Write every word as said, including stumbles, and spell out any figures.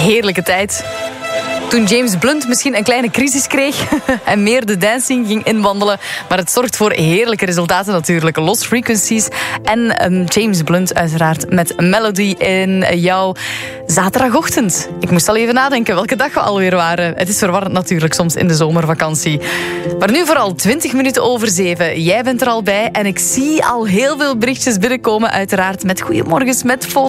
heerlijke tijd. Toen James Blunt misschien een kleine crisis kreeg en meer de dancing ging inwandelen. Maar het zorgt voor heerlijke resultaten natuurlijk. Lost Frequencies en um, James Blunt uiteraard met Melody in jouw zaterdagochtend. Ik moest al even nadenken welke dag we alweer waren. Het is verwarrend natuurlijk soms in de zomervakantie. Maar nu vooral twintig minuten over zeven. Jij bent er al bij en ik zie al heel veel berichtjes binnenkomen uiteraard met goeiemorgens, met foto's.